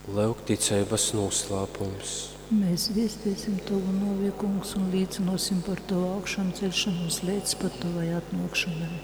Lūk ticības noslēpums. Mēs viestīsim Tavu nāvi, Kungs, un liecināsim par Tavu augšanu celšanos līdz pat Tavai atnākšanai.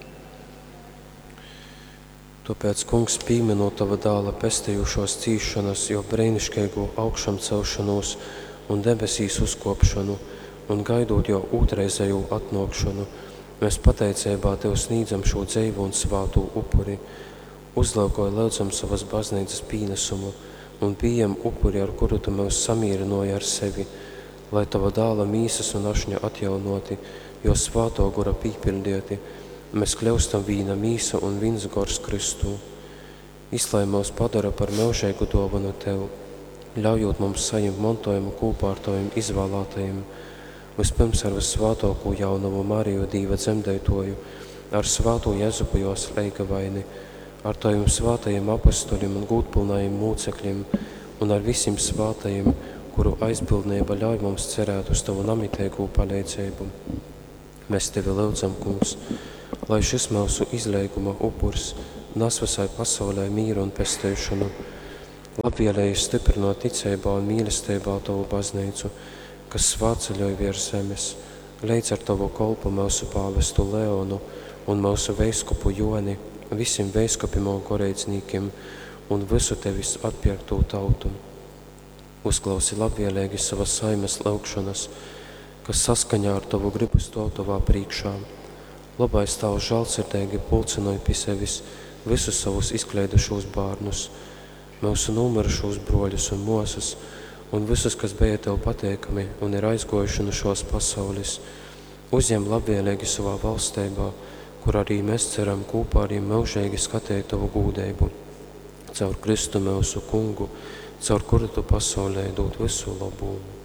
Tāpēc, Kungs, pieminot Tava dēla pestījušos cīšanas, jo brīnišķīgo augšām celšanos un debesīs uzkopšanu, un gaidot jau otrreizējo atnākšanu, mēs pateicībā Tev sniedzam šo dzīvu un svātu upuri, uzlaukoja lūdzam savas baznīcas pienesumu un pieejam upuri, ar kuru Tu mūs samierinoji ar sevi, lai Tava dēla mīsas un ašņa atjaunoti, jo svāto gora pīpildieti, mēs kļūstam vīna mīsa un vīns gors Kristū. Izlai mūs padara par mūžīgu dāvanu Tev, ļaujot mums saņemt mantojumu kopā ar Taviem izvēlētajiem, vispirms ar visvātāko jaunavu Mariju Dīva dzemdētoju, ar svāto Jezupu jos leigavaini, ar Taviem svātajiem apostoļiem un gūtpilnajiem mūcekļiem un ar visiem svātajiem, kuru aizbildnība ļauj mums cerēt uz Tavu namitīgo palīdzību. Mēs Tevi lūdzam, Kungs, lai šis mūsu izlieguma upurs nes visai pasaulē mīru un pestīšanu, labvēlēji stiprinot ticībā un mīlestībā Tavu baznīcu, kas svāceļoja virs zemes, līdz ar Tavu kolpu mūsu pāvestu Leonu un mūsu veiskupu Joni, visiem veiskupim un korēcnīkiem un visu Tevis atpirkto tautu. Uzklausi labvēlīgi savas saimes lūgšanas, kas saskaņā ar Tavu gribu stāv Tavā priekšā. Labais Tavs žēlsirdīgi pulcinoja pie sevis visus savus izkleidušos bērnus, mūsu nomirušos broļus un mosas, un visus, kas bija Tev pateikami un ir aizgojuši no šos pasaules, uzņem labvēlīgi savā valstībā, kur arī mēs ceram kopā arī mūžīgi skatīt Tavu gūdeibu. Caur Kristu mūsu Kungu, caur kuru Tu pasaulē dod visu labumu.